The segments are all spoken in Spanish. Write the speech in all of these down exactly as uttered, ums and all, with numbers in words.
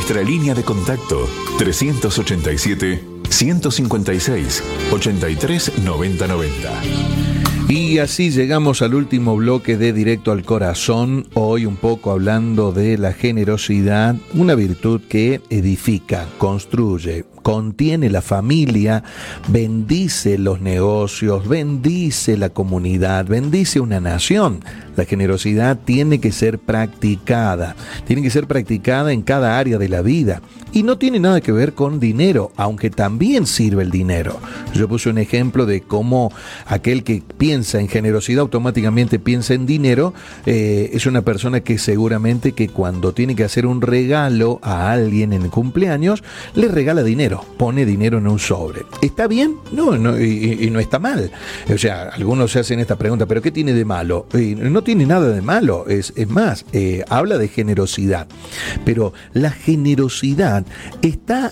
nuestra línea de contacto trescientos ochenta y siete, ciento cincuenta y seis, ochenta y tres, noventa noventa. Y así llegamos al último bloque de Directo al Corazón, hoy un poco hablando de la generosidad, una virtud que edifica, construye, contiene la familia, bendice los negocios, bendice la comunidad, bendice una nación. La generosidad tiene que ser practicada, tiene que ser practicada en cada área de la vida y no tiene nada que ver con dinero, aunque también sirve el dinero. Yo puse un ejemplo de cómo aquel que piensa en generosidad automáticamente piensa en dinero, eh, es una persona que seguramente que cuando tiene que hacer un regalo a alguien en el cumpleaños, le regala dinero, pone dinero en un sobre. ¿Está bien? No, no y, y no está mal. O sea, algunos se hacen esta pregunta, ¿pero qué tiene de malo? Y no tiene nada de malo, es, es más, eh, habla de generosidad. Pero la generosidad está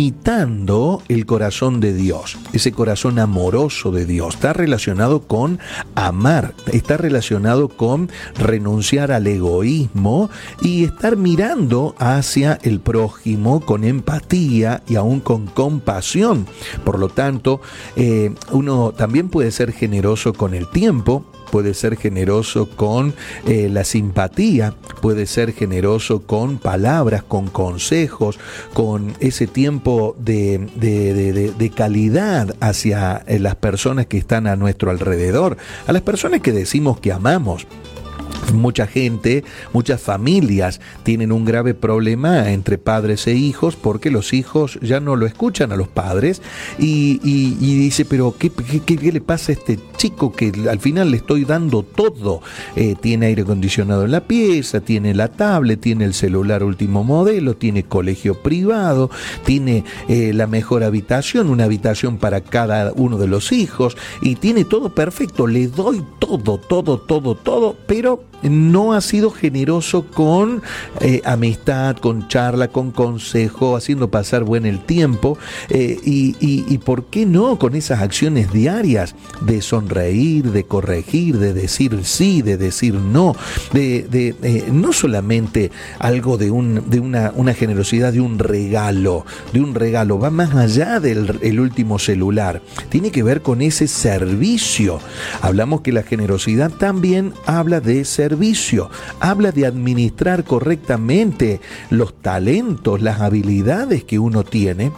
imitando el corazón de Dios, ese corazón amoroso de Dios. Está relacionado con amar, está relacionado con renunciar al egoísmo y estar mirando hacia el prójimo con empatía y aún con compasión. Por lo tanto, eh, uno también puede ser generoso con el tiempo, puede ser generoso con eh, la simpatía, puede ser generoso con palabras, con consejos, con ese tiempo de, de, de, de, de calidad hacia eh, las personas que están a nuestro alrededor, a las personas que decimos que amamos. Mucha gente, muchas familias tienen un grave problema entre padres e hijos porque los hijos ya no lo escuchan a los padres y, y, y dice, pero ¿qué, qué, ¿qué le pasa a este chico que al final le estoy dando todo? Eh, tiene aire acondicionado en la pieza, tiene la tablet, tiene el celular último modelo, tiene colegio privado, tiene eh, la mejor habitación, una habitación para cada uno de los hijos y tiene todo perfecto, le doy todo, todo, todo, todo, pero no ha sido generoso con eh, amistad, con charla, con consejo, haciendo pasar buen el tiempo eh, y, y, y por qué no con esas acciones diarias de sonreír, de corregir, de decir sí, de decir no, de, de eh, no solamente algo de, un, de una, una generosidad, de un regalo, de un regalo, va más allá del el último celular, tiene que ver con ese servicio. Hablamos que la generosidad también habla de servicio. Servicio, habla de administrar correctamente los talentos, las habilidades que uno tiene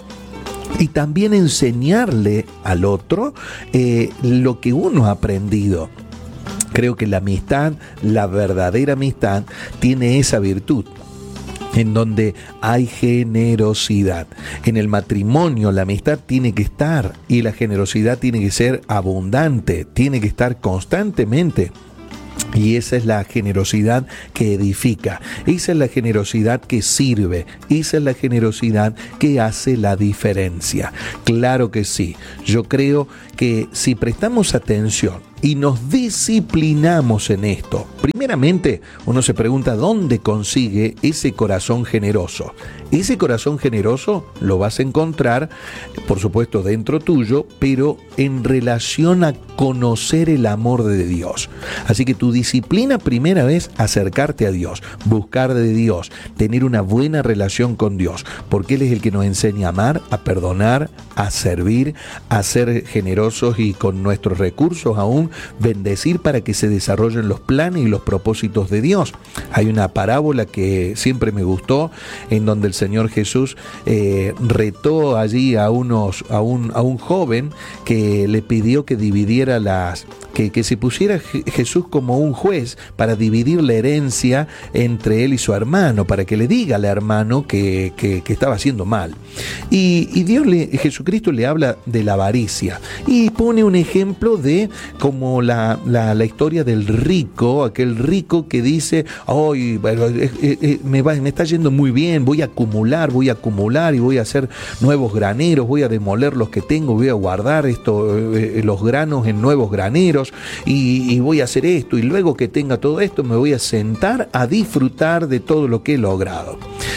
y también enseñarle al otro eh, lo que uno ha aprendido. Creo que la amistad, la verdadera amistad, tiene esa virtud, en donde hay generosidad. En el matrimonio la amistad tiene que estar y la generosidad tiene que ser abundante, tiene que estar constantemente. Y esa es la generosidad que edifica, esa es la generosidad que sirve, esa es la generosidad que hace la diferencia. Claro que sí, yo creo que si prestamos atención y nos disciplinamos en esto, primeramente uno se pregunta dónde consigue ese corazón generoso. Ese corazón generoso lo vas a encontrar, por supuesto, dentro tuyo, pero en relación a conocer el amor de Dios. Así que tu disciplina primera es acercarte a Dios, buscar de Dios, tener una buena relación con Dios, porque Él es el que nos enseña a amar, a perdonar, a servir, a ser generosos y con nuestros recursos aún bendecir para que se desarrollen los planes y los propósitos de Dios. Hay una parábola que siempre me gustó, en donde el Señor Jesús eh, retó allí a, unos, a, un, a un joven que le pidió que dividiera las... Que, que se pusiera Jesús como un juez para dividir la herencia entre él y su hermano, para que le diga al hermano que, que, que estaba haciendo mal. Y, y Dios le, Jesucristo le habla de la avaricia y pone un ejemplo de como la, la, la historia del rico, aquel rico que dice, "Ay, bueno, eh, eh, me, va, me está yendo muy bien, voy a acumular, voy a acumular y voy a hacer nuevos graneros, voy a demoler los que tengo, voy a guardar esto, eh, los granos en nuevos graneros. Y, y voy a hacer esto y luego que tenga todo esto me voy a sentar a disfrutar de todo lo que he logrado".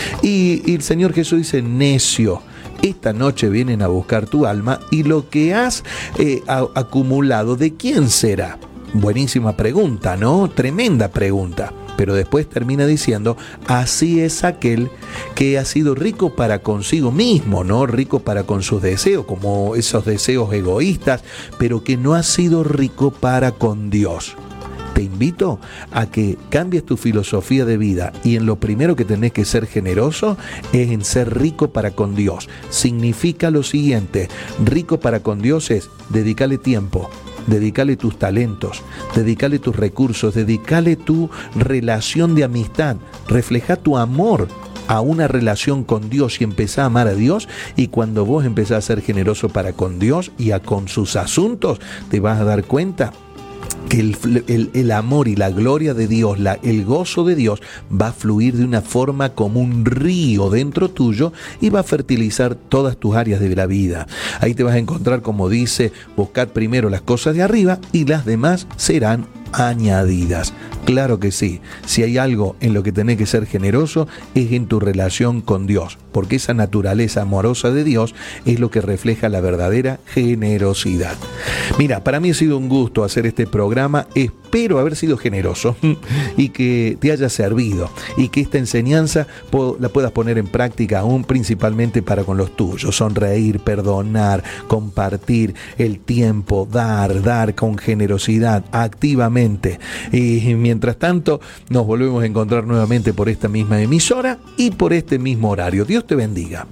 Y, y el Señor Jesús dice, necio, esta noche vienen a buscar tu alma y lo que has eh, a, acumulado, ¿de quién será? Buenísima pregunta, ¿no? Tremenda pregunta. Pero después termina diciendo, así es aquel que ha sido rico para consigo mismo, ¿no? Rico para con sus deseos, como esos deseos egoístas, pero que no ha sido rico para con Dios. Te invito a que cambies tu filosofía de vida y en lo primero que tenés que ser generoso es en ser rico para con Dios. Significa lo siguiente, rico para con Dios es dedicarle tiempo, dedícale tus talentos, dedícale tus recursos, dedícale tu relación de amistad, refleja tu amor a una relación con Dios y empezá a amar a Dios, y cuando vos empezás a ser generoso para con Dios y a con sus asuntos, te vas a dar cuenta que el, el, el amor y la gloria de Dios, la, el gozo de Dios va a fluir de una forma como un río dentro tuyo y va a fertilizar todas tus áreas de la vida. Ahí te vas a encontrar, como dice, buscad primero las cosas de arriba y las demás serán añadidas. Claro que sí, si hay algo en lo que tenés que ser generoso es en tu relación con Dios, porque esa naturaleza amorosa de Dios es lo que refleja la verdadera generosidad. Mira, para mí ha sido un gusto hacer este programa, espero haber sido generoso y que te haya servido y que esta enseñanza la puedas poner en práctica aún, principalmente para con los tuyos, sonreír, perdonar, compartir el tiempo, dar, dar con generosidad, activamente. Y mientras tanto, nos volvemos a encontrar nuevamente por esta misma emisora y por este mismo horario. Dios te bendiga.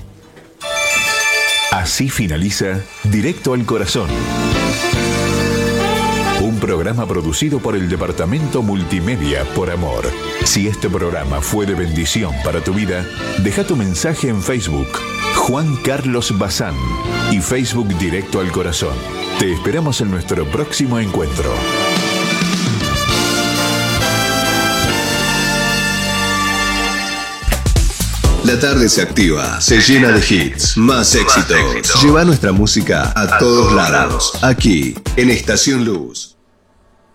Así finaliza Directo al Corazón. Un programa producido por el Departamento Multimedia por Amor. Si este programa fue de bendición para tu vida, deja tu mensaje en Facebook, Juan Carlos Bazán, y Facebook Directo al Corazón. Te esperamos en nuestro próximo encuentro. La tarde se activa, se llena de hits, más éxitos. Lleva nuestra música a todos lados, aquí en Estación Luz.